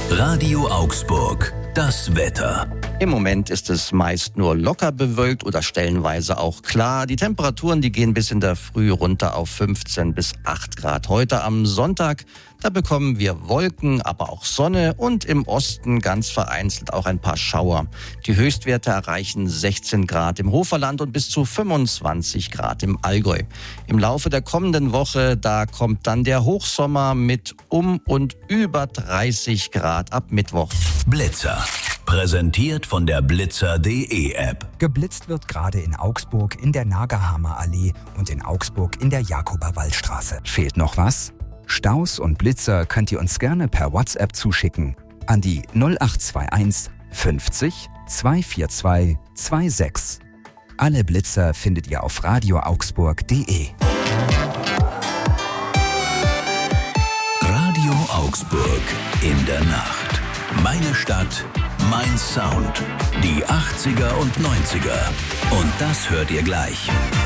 Radio Augsburg, das Wetter. Im Moment ist es meist nur locker bewölkt oder stellenweise auch klar. Die Temperaturen, die gehen bis in der Früh runter auf 15 bis 8 Grad. Heute am Sonntag, da bekommen wir Wolken, aber auch Sonne und im Osten ganz vereinzelt auch ein paar Schauer. Die Höchstwerte erreichen 16 Grad im Hoferland und bis zu 25 Grad im Allgäu. Im Laufe der kommenden Woche, da kommt dann der Hochsommer mit und über 30 Grad ab Mittwoch. Blitzer. Präsentiert von der Blitzer.de App. Geblitzt wird gerade in Augsburg in der Nagerhammer Allee und in Augsburg in der Jakober-Waldstraße. Fehlt noch was? Staus und Blitzer könnt ihr uns gerne per WhatsApp zuschicken an die 0821 50 242 26. Alle Blitzer findet ihr auf radioaugsburg.de. Radio Augsburg in der Nacht. Meine Stadt, mein Sound. Die 80er und 90er. Und das hört ihr gleich.